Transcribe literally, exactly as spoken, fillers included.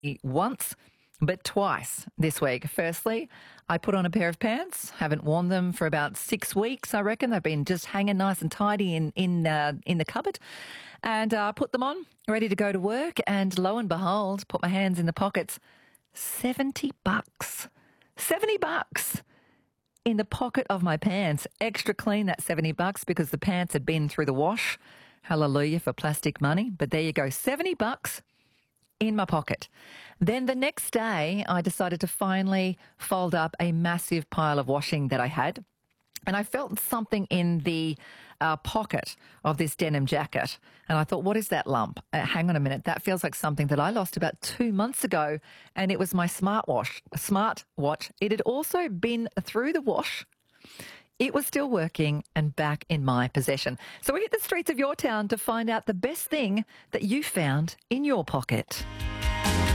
once, but twice this week. Firstly, I put on a pair of pants. Haven't worn them for about six weeks, I reckon. They've been just hanging nice and tidy in in uh, in the cupboard, and uh, put them on, ready to go to work. And lo and behold, put my hands in the pockets. Seventy bucks, seventy bucks in the pocket of my pants. Extra clean, that seventy bucks, because the pants had been through the wash. Hallelujah for plastic money. But there you go, seventy bucks in my pocket. Then the next day, I decided to finally fold up a massive pile of washing that I had. And I felt something in the uh, pocket of this denim jacket. And I thought, what is that lump? Uh, hang on a minute. That feels like something that I lost about two months ago. And it was my smartwatch. Smartwatch. It had also been through the wash. It was still working and back in my possession. So we hit the streets of your town to find out the best thing that you found in your pocket.